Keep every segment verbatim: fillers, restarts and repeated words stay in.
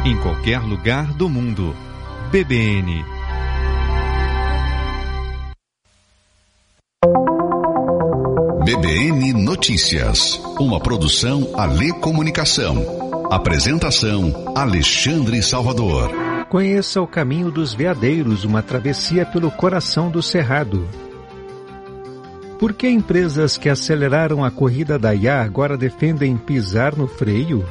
em qualquer lugar do mundo. B B N. B B N Notícias, uma produção Alê Comunicação. Apresentação Alexandre Salvador. Conheça o Caminho dos Veadeiros, uma travessia pelo coração do Cerrado. Por que empresas que aceleraram a corrida da I A agora defendem pisar no freio?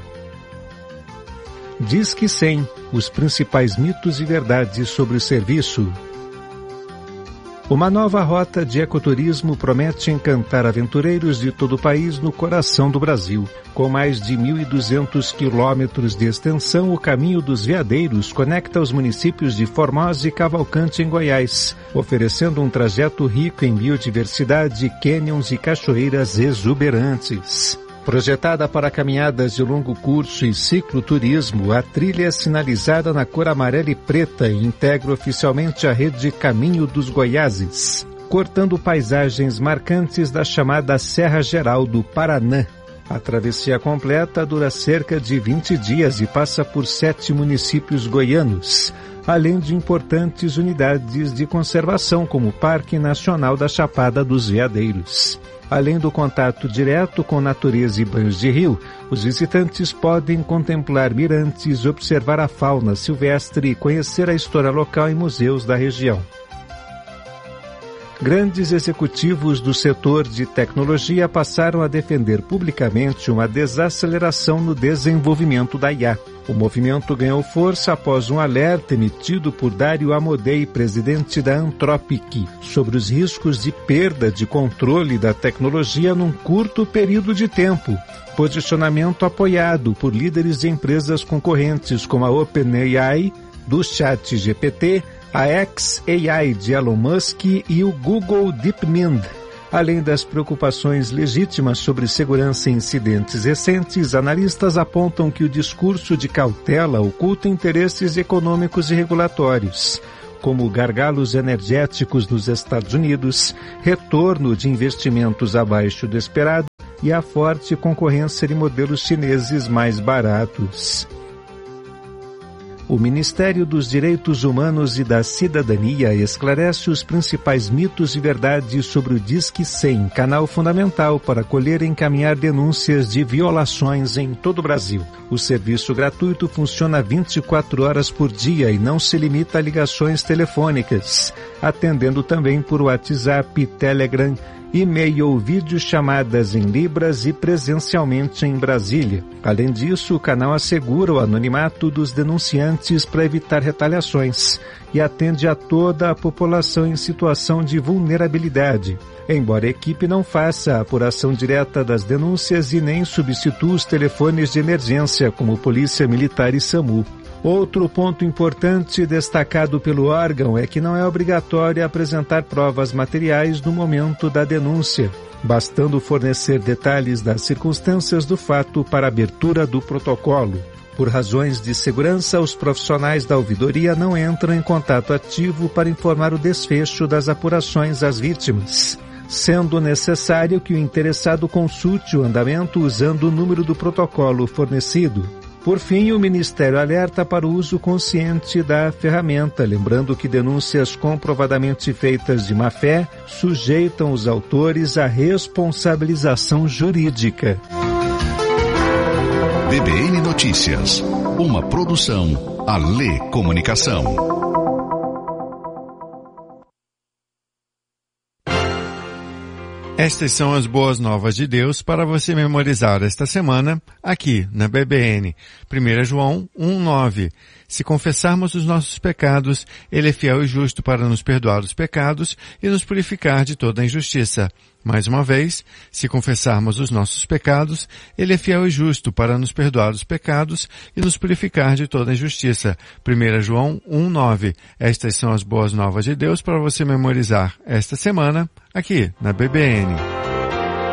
Disque cem, os principais mitos e verdades sobre o serviço. Uma nova rota de ecoturismo promete encantar aventureiros de todo o país no coração do Brasil. Com mais de mil e duzentos quilômetros de extensão, o Caminho dos Veadeiros conecta os municípios de Formosa e Cavalcante, em Goiás, oferecendo um trajeto rico em biodiversidade, cânions e cachoeiras exuberantes. Projetada para caminhadas de longo curso e cicloturismo, a trilha é sinalizada na cor amarela e preta e integra oficialmente a rede Caminho dos Goiáses, cortando paisagens marcantes da chamada Serra Geral do Paraná. A travessia completa dura cerca de vinte dias e passa por sete municípios goianos, além de importantes unidades de conservação como o Parque Nacional da Chapada dos Veadeiros. Além do contato direto com natureza e banhos de rio, os visitantes podem contemplar mirantes, observar a fauna silvestre e conhecer a história local em museus da região. Grandes executivos do setor de tecnologia passaram a defender publicamente uma desaceleração no desenvolvimento da I A. O movimento ganhou força após um alerta emitido por Dario Amodei, presidente da Anthropic, sobre os riscos de perda de controle da tecnologia num curto período de tempo. Posicionamento apoiado por líderes de empresas concorrentes como a OpenAI, do ChatGPT, a xAI de Elon Musk e o Google DeepMind. Além das preocupações legítimas sobre segurança e incidentes recentes, analistas apontam que o discurso de cautela oculta interesses econômicos e regulatórios, como gargalos energéticos nos Estados Unidos, retorno de investimentos abaixo do esperado e a forte concorrência de modelos chineses mais baratos. O Ministério dos Direitos Humanos e da Cidadania esclarece os principais mitos e verdades sobre o Disque cem, canal fundamental para colher e encaminhar denúncias de violações em todo o Brasil. O serviço gratuito funciona vinte e quatro horas por dia e não se limita a ligações telefônicas, atendendo também por WhatsApp, Telegram, e-mail ou videochamadas em Libras e presencialmente em Brasília. Além disso, o canal assegura o anonimato dos denunciantes para evitar retaliações e atende a toda a população em situação de vulnerabilidade, embora a equipe não faça a apuração direta das denúncias e nem substitua os telefones de emergência, como Polícia Militar e SAMU. Outro ponto importante destacado pelo órgão é que não é obrigatório apresentar provas materiais no momento da denúncia, bastando fornecer detalhes das circunstâncias do fato para abertura do protocolo. Por razões de segurança, os profissionais da ouvidoria não entram em contato ativo para informar o desfecho das apurações às vítimas, sendo necessário que o interessado consulte o andamento usando o número do protocolo fornecido. Por fim, o Ministério alerta para o uso consciente da ferramenta, lembrando que denúncias comprovadamente feitas de má-fé sujeitam os autores à responsabilização jurídica. B B N Notícias, uma produção Alê Comunicação. Estas são as boas novas de Deus para você memorizar esta semana aqui na B B N. primeiro João um, nove. Se confessarmos os nossos pecados, Ele é fiel e justo para nos perdoar os pecados e nos purificar de toda a injustiça. Mais uma vez, se confessarmos os nossos pecados, Ele é fiel e justo para nos perdoar os pecados e nos purificar de toda a injustiça. primeiro João um, nove. Estas são as boas novas de Deus para você memorizar esta semana aqui na B B N.